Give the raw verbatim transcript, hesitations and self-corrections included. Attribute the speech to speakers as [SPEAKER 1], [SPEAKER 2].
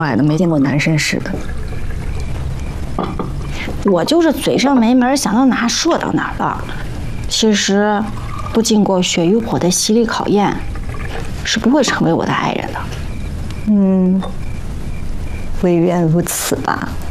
[SPEAKER 1] 爱的没见过男生似的。
[SPEAKER 2] 我就是嘴上没门，想到哪说到哪了。其实，不经过血与火的洗礼考验，是不会成为我的爱人的。
[SPEAKER 1] 嗯，唯愿如此吧。